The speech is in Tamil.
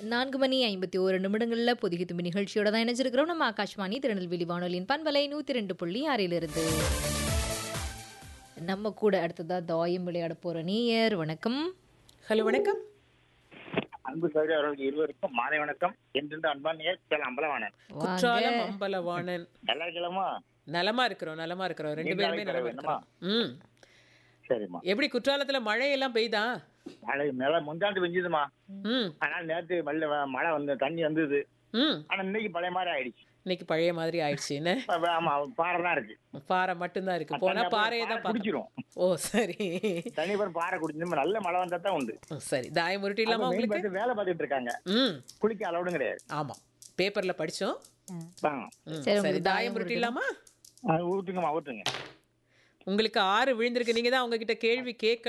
4 மணி 51 நிமிடங்கள்ல பொதிகை தும்பி நிகழ்ச்சியோட தான் இணைஞ்சிருக்கிறோம். நம்ம ஆகாஷ்வாணி திருநெல்வேலி வானொலியின் பண்பலை 102.6 நம்ம கூட அடுத்ததா தாயம் விளையாட போற நேயர். வணக்கம். ஹலோ, வணக்கம். அன்பு சௌரி அவர்களுக்கு இருவருக்கும் மாலை வணக்கம். என்று அன்பான் நேர் அம்பலவாணன். குற்றாலம் அம்பலவாணன். நல்லா இருக்கலாமா? நலமா இருக்கிறோம். ரெண்டு பேருமே நலமா இருக்கிறோம். ம், சரிம்மா. எப்படி குற்றாலத்துல மழையெல்லாம் பெய்தா? மழை மேல முந்தாண்டு பெஞ்சுதுமா. ம் ஆனால் நேற்று மழை வந்து தண்ணி வந்தது. ம் ஆனா இன்னைக்கு பழைய மாதிரி ஆயிடுச்சு. இன்னைக்கு பழைய மாதிரி ஆயிடுச்சு. என்ன? ஆமா, பாறை தான் இருக்கு. பாறை மட்டும்தான் இருக்கு. போனா பாறையை தான் குடிச்சிரும். ஓ சரி. தண்ணி பேர் பாறை குடிச்சு நல்ல மழை வந்தா தான் உண்டு. சரி, தாயம் உருட்டிடலாமா உங்களுக்கு? வேலை பார்த்துட்டு இருக்காங்க. ம் குளிக்க அளவுடும் கிடையாது. ஆமா, பேப்பர்ல படிச்சோம். சரி, தாயம் உருட்டிடலாமா? ஊட்டுங்கம்மா, ஊட்டுங்க. உங்களுக்கு 6 விழுந்திருக்கு. நீங்க தான் அவங்க கிட்ட கேள்வி கேட்க